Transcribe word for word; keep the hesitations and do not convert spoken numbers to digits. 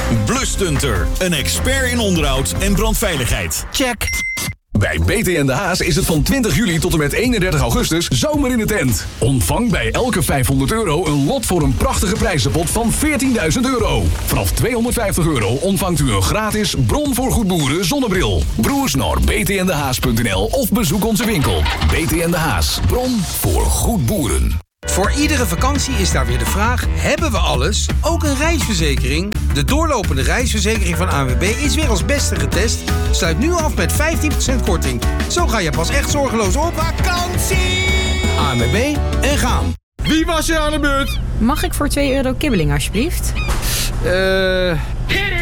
Blusstunter, een expert in onderhoud en brandveiligheid. Check. Bij B T en de Haas is het van twintig juli tot en met eenendertig augustus zomer in de tent. Ontvang bij elke vijfhonderd euro een lot voor een prachtige prijzenpot van veertienduizend euro. Vanaf tweehonderdvijftig euro ontvangt u een gratis Bron voor Goedboeren zonnebril. Broers naar b t n de haas punt n l of bezoek onze winkel. B T en de Haas, Bron voor goed boeren. Voor iedere vakantie is daar weer de vraag: hebben we alles? Ook een reisverzekering? De doorlopende reisverzekering van A N W B is weer als beste getest. Sluit nu af met vijftien procent korting. Zo ga je pas echt zorgeloos op vakantie. A N W B en gaan. Wie was er aan de beurt? Mag ik voor twee euro kibbeling alsjeblieft? Eh... Uh...